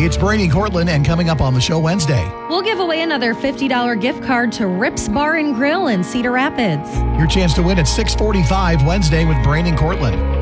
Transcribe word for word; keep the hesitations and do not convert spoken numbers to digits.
It's Brady Cortland, and coming up on the show Wednesday, we'll give away another fifty dollars gift card to Rips Bar and Grill in Cedar Rapids. Your chance to win at six forty-five Wednesday with Brady Cortland.